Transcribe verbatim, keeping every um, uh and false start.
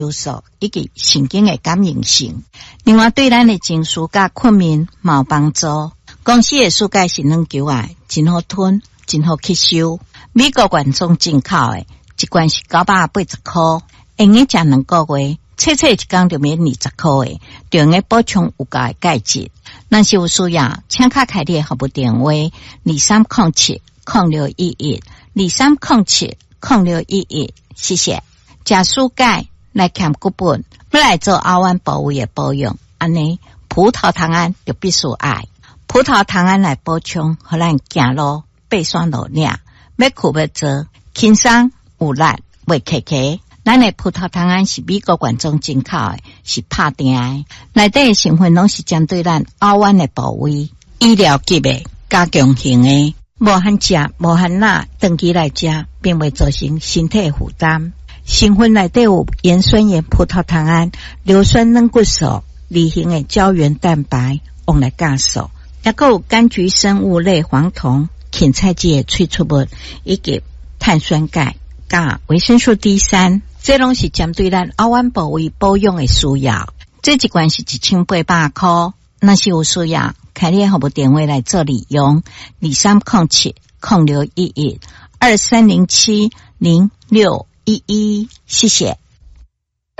有素以及神经的感应性。另外对咱的情绪甲困眠嘛有帮助。公司的蔬菜是软球啊，真好吞，真好吸收。美国原种进口的，一罐是九百八十块，用个食两个月，切切一缸就免二十块的，就用个补充有价的钙质。若是有需要，请卡开列服务电话二三零七零六一一二三零七零六一一，谢谢。食蔬菜来减骨本，要来做后弯部位的保养，安尼葡萄糖胺就必须爱。葡萄糖胺来补充，互咱行路爬山路领，要苦要做，轻松有力，袂客客。咱的葡萄糖胺是美国原种进口的，是拍定的，内底的成分拢是针对咱后弯的部位，医疗级的、加强型的，无限食、无限钠，长期来食，并未造成身体负担。成分内底有盐酸盐、葡萄糖胺、硫酸软骨素、离型的胶原蛋白，用来加速。也有柑橘生物类黄酮、芹菜剂的萃取物，以及碳酸钙、加维生素 D 三，这拢是针对咱后弯部位保养的需要。这一罐是一千八百块，若是有需要，开你的服务电话来做利用，二三零七零六一一二三零七零六一一，谢谢。